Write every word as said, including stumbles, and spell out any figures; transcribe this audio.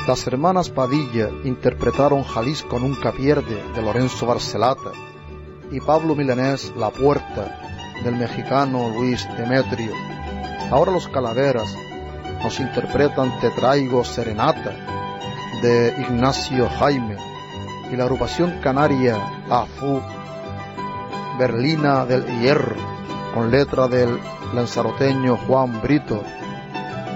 Las hermanas Padilla interpretaron Jalisco nunca pierde de Lorenzo Barcelata y Pablo Milanés La Puerta del mexicano Luis Demetrio. Ahora los Calaveras nos interpretan Te traigo serenata de Ignacio Jaime y la agrupación canaria Afu Berlina del Hierro con letra del lanzaroteño Juan Brito